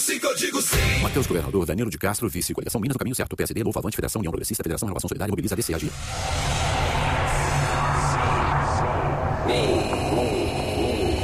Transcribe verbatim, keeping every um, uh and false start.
Sim, que eu digo sim. Matheus Governador, Danilo de Castro, vice, coligação Minas no caminho certo, P S D, Novo Avante, Federação União Progressista, Federação Relação Solidária, Mobiliza, D C A G.